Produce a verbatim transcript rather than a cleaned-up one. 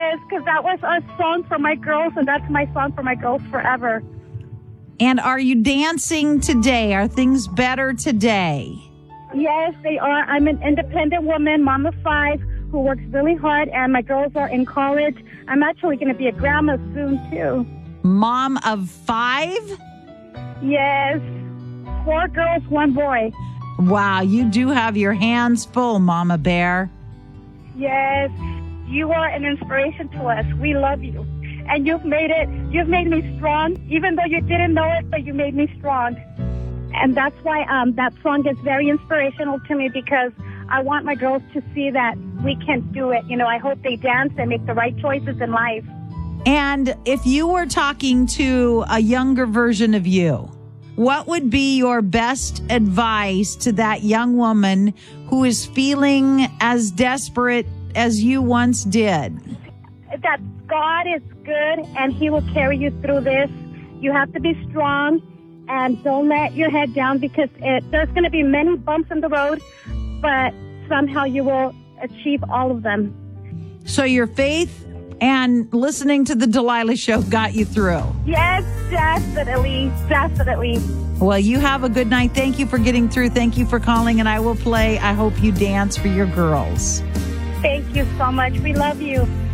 Yes, because that was a song for my girls, and that's my song for my girls forever. And are you dancing today? Are things better today? Yes, they are. I'm an independent woman, mom of five, who works really hard, and my girls are in college. I'm actually going to be a grandma soon, too. Mom of five? Yes. Four girls, one boy. Wow, you do have your hands full, Mama Bear. Yes. You are an inspiration to us. We love you. And you've made it, you've made me strong, even though you didn't know it, but you made me strong. And that's why um, that song is very inspirational to me, because I want my girls to see that we can do it. You know, I hope they dance and make the right choices in life. And if you were talking to a younger version of you, what would be your best advice to that young woman who is feeling as desperate as you once did? That God is good and he will carry you through this. You have to be strong and don't let your head down, because it, there's going to be many bumps in the road, but somehow you will achieve all of them. So your faith and listening to the Delilah Show got you through. Yes, definitely, definitely. Well, you have a good night. Thank you for getting through. Thank you for calling, and I will play I Hope You Dance for your girls. Thank you so much. We love you.